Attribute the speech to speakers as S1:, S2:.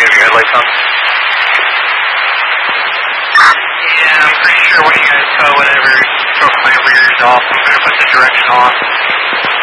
S1: have your headlights on?
S2: Yeah, I'm pretty sure when you guys tow whatever, stroke my rears off, I'm going to put the directional on.